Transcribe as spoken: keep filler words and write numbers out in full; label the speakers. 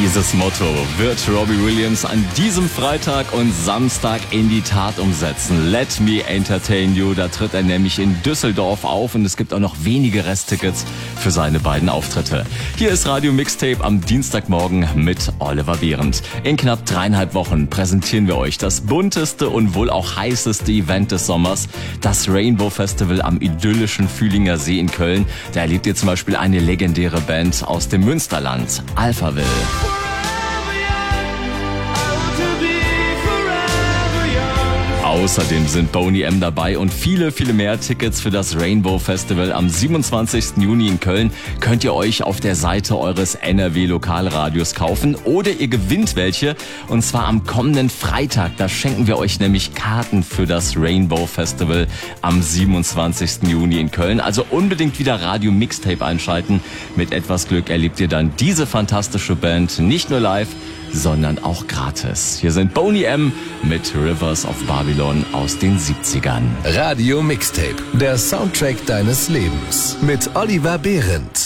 Speaker 1: Dieses Motto wird Robbie Williams an diesem Freitag und Samstag in die Tat umsetzen. Let me entertain you. Da tritt er nämlich in Düsseldorf auf und es gibt auch noch wenige Resttickets für seine beiden Auftritte. Hier ist Radio Mixtape am Dienstagmorgen mit Oliver Behrendt. In knapp dreieinhalb Wochen präsentieren wir euch das bunteste und wohl auch heißeste Event des Sommers, das Rainbow Festival am idyllischen Fühlinger See in Köln. Da erlebt ihr zum Beispiel eine legendäre Band aus dem Münsterland, Alphaville. Außerdem sind Boney M dabei und viele, viele mehr. Tickets für das Rainbow Festival am siebenundzwanzigsten Juni in Köln könnt ihr euch auf der Seite eures N R W-Lokalradios kaufen oder ihr gewinnt welche und zwar am kommenden Freitag. Da schenken wir euch nämlich Karten für das Rainbow Festival am siebenundzwanzigsten Juni in Köln. Also unbedingt wieder Radio Mixtape einschalten. Mit etwas Glück erlebt ihr dann diese fantastische Band nicht nur live, sondern auch gratis. Hier sind Boney M mit Rivers of Babylon aus den siebzigern.
Speaker 2: Radio Mixtape, der Soundtrack deines Lebens mit Oliver Behrendt.